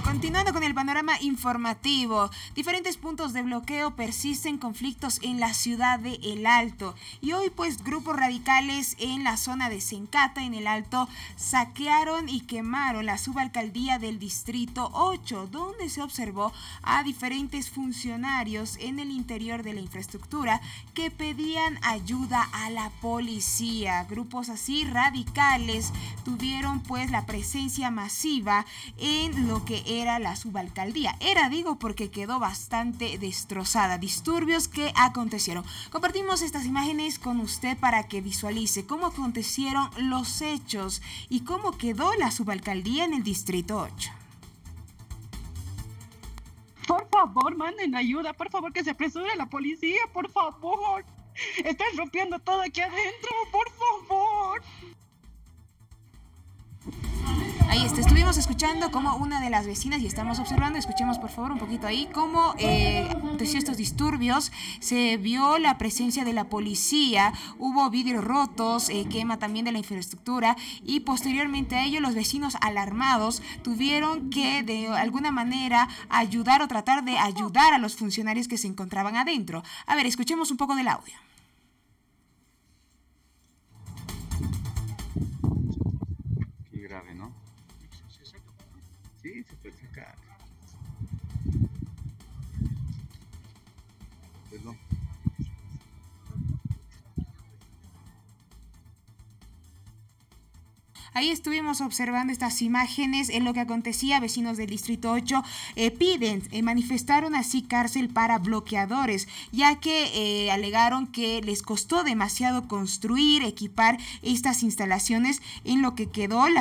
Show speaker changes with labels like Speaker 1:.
Speaker 1: Continuando con el panorama informativo, diferentes puntos de bloqueo persisten conflictos en la ciudad de El Alto y hoy pues grupos radicales en la zona de Sencata, en El Alto, saquearon y quemaron la subalcaldía del distrito 8, donde se observó a diferentes funcionarios en el interior de la infraestructura que pedían ayuda a la policía. Grupos así radicales tuvieron pues la presencia masiva en lo que era la subalcaldía. Digo porque quedó bastante destrozada. Disturbios que acontecieron. Compartimos estas imágenes con usted para que visualice cómo acontecieron los hechos y cómo quedó la subalcaldía en el distrito 8.
Speaker 2: Por favor, manden ayuda, por favor, que se apresure la policía, por favor. Están rompiendo todo aquí adentro, por favor.
Speaker 1: Ahí está, estuvimos escuchando como una de las vecinas y estamos observando, escuchemos por favor un poquito ahí, cómo aconteció estos disturbios, se vio la presencia de la policía, hubo vidrios rotos, quema también de la infraestructura y posteriormente a ello los vecinos alarmados tuvieron que de alguna manera ayudar o tratar de ayudar a los funcionarios que se encontraban adentro. A ver, escuchemos un poco del audio.
Speaker 3: Qué grave, ¿no? Sí, se puede sacar. Perdón.
Speaker 1: Ahí estuvimos observando estas imágenes en lo que acontecía. Vecinos del Distrito 8 piden manifestaron así cárcel para bloqueadores, ya que alegaron que les costó demasiado construir, equipar estas instalaciones en lo que quedó la